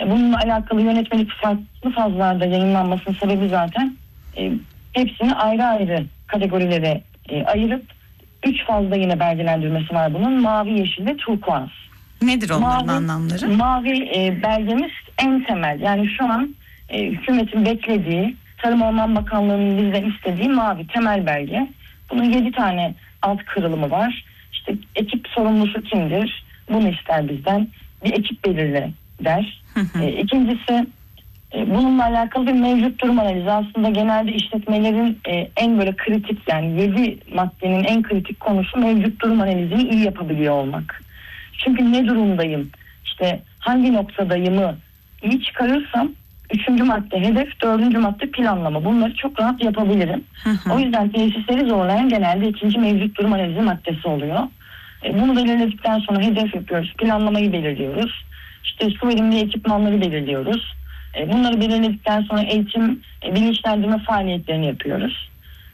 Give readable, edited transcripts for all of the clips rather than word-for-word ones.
Bununla alakalı yönetmelik farklı fazlarda yayınlanmasının sebebi zaten hepsini ayrı ayrı kategorilere ayırıp 3 fazla yine belgelendirmesi var bunun. Mavi, yeşil ve turkuaz. Nedir onların anlamları? Mavi belgemiz en temel. Yani şu an hükümetin beklediği, Tarım Orman Bakanlığı'nın bizden istediği mavi temel belge. Bunun 7 tane alt kırılımı var. İşte ekip sorumlusu kimdir? Bunu ister bizden. Bir ekip belirle der. İkincisi bununla alakalı bir mevcut durum analizi. Aslında genelde işletmelerin en böyle kritik, yani 7 maddenin en kritik konusu mevcut durum analizini iyi yapabiliyor olmak. Çünkü ne durumdayım, işte hangi noktadayımı iyi çıkarırsam 3. madde hedef, 4. madde planlama. Bunları çok rahat yapabilirim. O yüzden tesisleri zorlayan genelde 2. mevcut durum analizi maddesi oluyor. Bunu belirledikten sonra hedef yapıyoruz. Planlamayı belirliyoruz. İşte su verimli ekipmanları belirliyoruz. Bunları belirledikten sonra eğitim, bilinçlendirme faaliyetlerini yapıyoruz.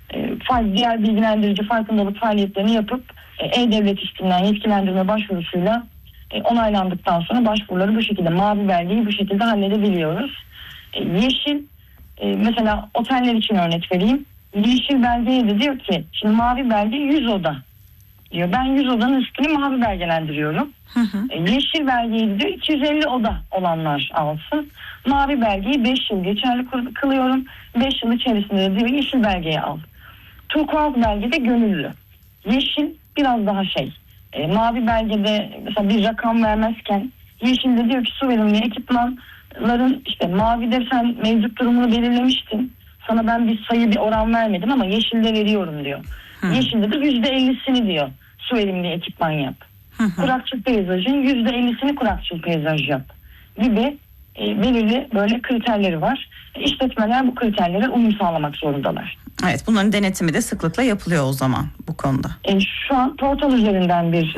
Diğer bilgilendirici farkındalık faaliyetlerini yapıp E-Devlet İşinden yetkilendirme başvurusuyla onaylandıktan sonra başvuruları bu şekilde, mavi belgeyi bu şekilde halledebiliyoruz. Yeşil, mesela oteller için örnek vereyim. Yeşil belgeye de diyor ki, şimdi mavi belge 100 oda diyor. Ben 100 odanın üstünü mavi belgelendiriyorum. Yeşil belgeyi diyor 250 oda olanlar alsın. Mavi belgeyi 5 yıl geçerli kılıyorum. 5 yıl içerisinde de diyor yeşil belgeyi al. Turkuaz belge de gönüllü. Yeşil biraz daha mavi belgede mesela bir rakam vermezken yeşilde diyor ki su verimli ekipmanların, işte mavide sen mevcut durumunu belirlemiştin. Sana ben bir sayı, bir oran vermedim ama yeşilde veriyorum diyor. Yeşilde de %50'sini diyor su verimli ekipman yap. Kurakçıl peyzajın %50'sini kurakçıl peyzaj yap gibi belirli böyle kriterleri var. İşletmeler bu kriterlere uyum sağlamak zorundalar. Evet, bunların denetimi de sıklıkla yapılıyor o zaman bu konuda. Şu an portal üzerinden bir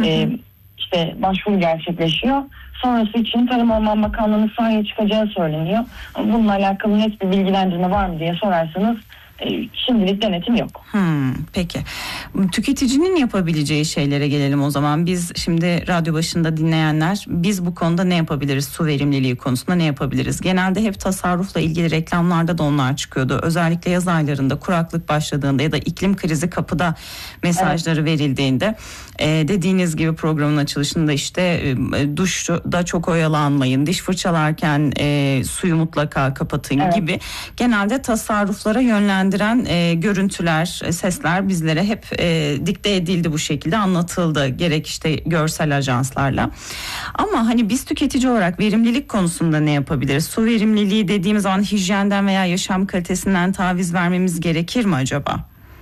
başvuru gerçekleşiyor. Sonrası için Tarım Orman Bakanlığı'nın sahaya çıkacağı söyleniyor. Bununla alakalı net bir bilgilendirme var mı diye sorarsanız şimdilik denetim yok. Peki. Tüketicinin yapabileceği şeylere gelelim o zaman. Biz şimdi radyo başında dinleyenler, biz bu konuda ne yapabiliriz? Su verimliliği konusunda ne yapabiliriz? Genelde hep tasarrufla ilgili reklamlarda da onlar çıkıyordu. Özellikle yaz aylarında kuraklık başladığında ya da iklim krizi kapıda mesajları verildiğinde dediğiniz gibi programın açılışında işte duşta çok oyalanmayın, diş fırçalarken suyu mutlaka kapatın gibi genelde tasarruflara yönlendiren görüntüler, sesler bizlere hep dikte edildi, bu şekilde anlatıldı. Gerek işte görsel ajanslarla. Ama hani biz tüketici olarak verimlilik konusunda ne yapabiliriz? Su verimliliği dediğimiz zaman hijyenden veya yaşam kalitesinden taviz vermemiz gerekir mi acaba?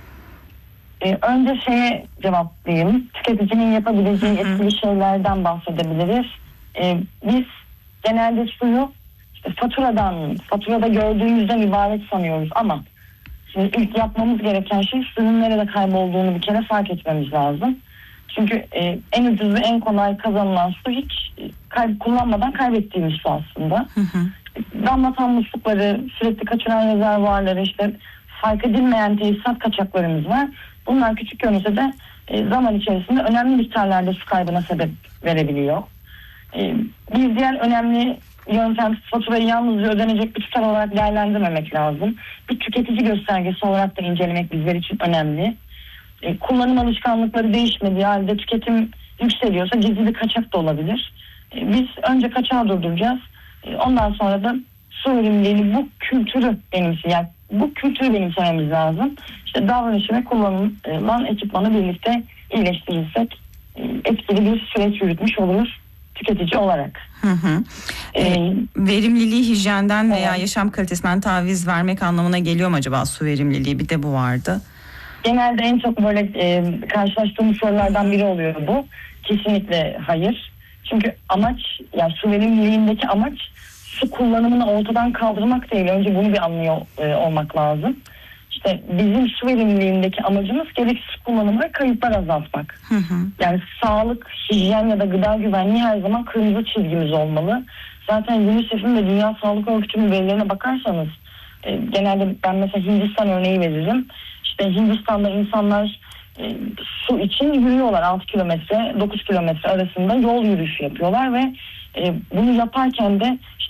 Önce cevaplayayım. Tüketicinin yapabileceği etkili şeylerden bahsedebiliriz. Biz genelde suyu faturada gördüğümüzden ibaret sanıyoruz ama şimdi ilk yapmamız gereken şey suyun nerede kaybolduğunu bir kere fark etmemiz lazım. Çünkü en ucuz ve en kolay kazanılan su hiç kullanmadan kaybettiğimiz su aslında. Damlatan muslukları, sürekli kaçıran rezervuarları, işte fark edilmeyen tesisat kaçaklarımız var. Bunlar küçük görünse de zaman içerisinde önemli miktarlarda su kaybına sebep verebiliyor. Bir diğer önemli yöntem, faturayı yalnızca ödenecek bir tutar olarak değerlendirmemek lazım. Bir tüketici göstergesi olarak da incelemek bizler için önemli. Kullanım alışkanlıkları değişmediği halde tüketim yükseliyorsa gizli bir kaçak da olabilir. Biz önce kaçağı durduracağız. Ondan sonra da su verimliliğini, bu kültürü benimsememiz lazım. İşte davranışı ve kullanılan ekipmanı birlikte iyileştirirsek etkili bir süreç yürütmüş oluruz tüketici olarak. Verimliliği hijyenden veya yaşam kalitesinden taviz vermek anlamına geliyor mu acaba su verimliliği? Bir de bu vardı. Genelde en çok böyle karşılaştığımız sorulardan biri oluyor bu. Kesinlikle hayır. Çünkü amaç, yani su verimliliğindeki amaç su kullanımını ortadan kaldırmak değil. Önce bunu bir anlıyor olmak lazım. İşte bizim su verimliliğindeki amacımız gereksiz kullanımı ve kayıplar azaltmak. Yani sağlık, hijyen ya da gıda güvenliği her zaman kırmızı çizgimiz olmalı. Zaten UNICEF'in ve Dünya Sağlık Örgütü'nün verilerine bakarsanız genelde ben mesela Hindistan örneği veririm. İşte Hindistan'da insanlar su için yürüyorlar, 6 kilometre 9 kilometre arasında yol yürüyüşü yapıyorlar ve bunu yaparken de